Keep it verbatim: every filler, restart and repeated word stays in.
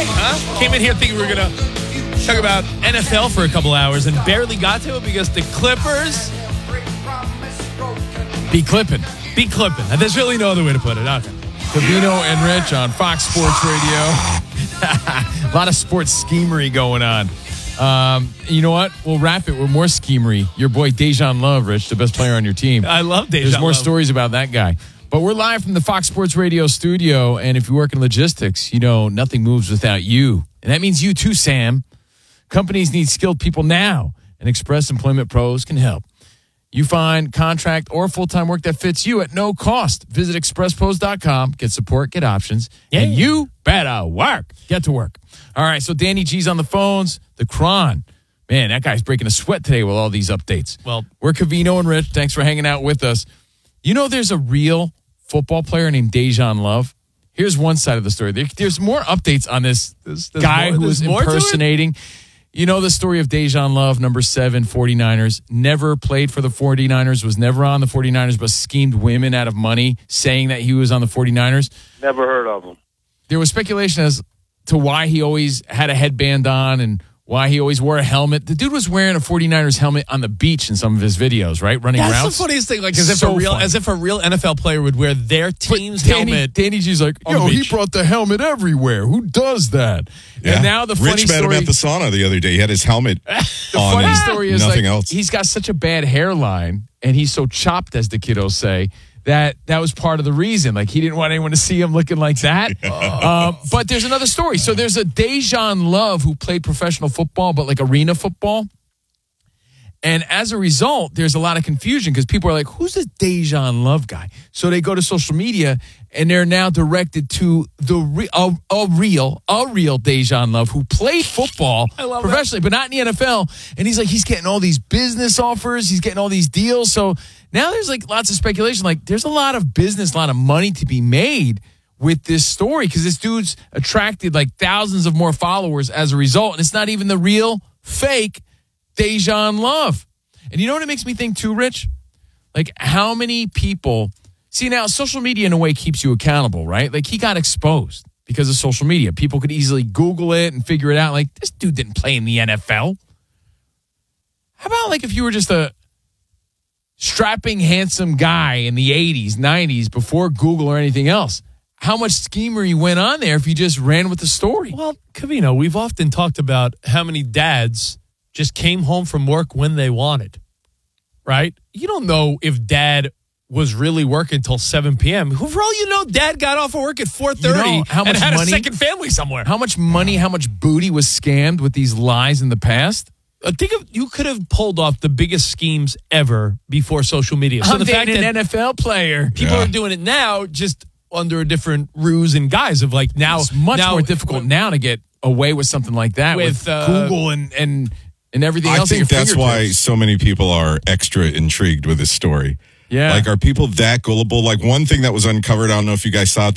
Hey, huh? Came in here thinking we were going to talk about N F L for a couple hours and barely got to it because the Clippers Be clipping. be clipping. There's really no other way to put it. Okay. Covino and Rich on Fox Sports Radio. A lot of sports schemery going on. Um, you know what? We'll wrap it with more schemery. Your boy Dejan Love, Rich, the best player on your team. I love Dejan There's more Love. stories about that guy. But we're live from the Fox Sports Radio studio, and if you work in logistics, you know nothing moves without you. And that means you too, Sam. Companies need skilled people now, and Express Employment Pros can help. You find contract or full-time work that fits you at no cost. Visit express pros dot com, get support, get options, Yeah. and you better work. Get to work. All right, so Danny G's on the phones. The Cron. Man, that guy's breaking a sweat today with all these updates. Well, we're Covino and Rich. Thanks for hanging out with us. You know there's a real football player named Dejan Love? Here's one side of the story. There, there's more updates on this, this There's guy more- who was there's more to it? impersonating. You know the story of Dejan Love, number seven, 49ers. Never played for the 49ers, was never on the 49ers, but schemed women out of money, saying that he was on the 49ers. Never heard of him. There was speculation as to why he always had a headband on and why he always wore a helmet. The dude was wearing a 49ers helmet on the beach in some of his videos, right? Running that's routes. the funniest thing. Like as if So a real, funny. as if a real N F L player would wear their But team's Danny, helmet. Danny G's like, on the yo, he beach." brought the helmet everywhere. Who does that? Yeah. And now the funny Rich met story. him at the sauna the other day. He had his helmet The on funny and story is nothing like else. he's got such a bad hairline and he's so chopped, as the kiddos say, that that was part of the reason. Like he didn't want anyone to see him looking like that. um, but there's another story. So there's a Dejan Love who played professional football, but like arena football. And as a result, there's a lot of confusion because people are like, who's this Dejan Love guy? So they go to social media and they're now directed to the re- a, a real, a real Dejan Love who played football I love professionally, but not in the N F L. And he's like, he's getting all these business offers. He's getting all these deals. So now there's like lots of speculation. Like there's a lot of business, a lot of money to be made with this story because this dude's attracted like thousands of more followers as a result. And it's not even the real fake Dejan Love. And you know what it makes me think too, Rich? Like how many people see now social media in a way keeps you accountable, right? Like he got exposed because of social media. People could easily Google it and figure it out. Like this dude didn't play in the N F L. How about like if you were just a strapping, handsome guy in the eighties, nineties before Google or anything else? How much schemery went on there if you just ran with the story? Well, Covino, we've often talked about how many dads just came home from work when they wanted, right? You don't know if dad was really working until seven p.m. For all you know, dad got off of work at four thirty You know how and much had money- a second family somewhere. How much money, how much booty was scammed with these lies in the past? Uh, think of you could have pulled off the biggest schemes ever before social media. So I'm the fact dating that an N F L player. people Yeah. are doing it now just under a different ruse and guise of like now It's much now, more difficult now to get away with something like that with, With, uh, Google and, and, and everything I else. at think your that's why fingertips. so many people are extra intrigued with this story. Yeah. Like, are people that gullible? Like, one thing that was uncovered, I don't know if you guys saw it,